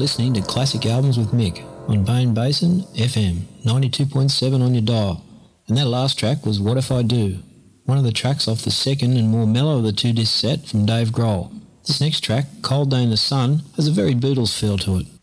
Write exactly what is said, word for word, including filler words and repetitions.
listening to Classic Albums with Mick on Bone Basin F M, ninety-two point seven on your dial. And that last track was What If I Do, one of the tracks off the second and more mellow of the two-disc set from Dave Grohl. This next track, Cold Day in the Sun, has a very Beatles feel to it.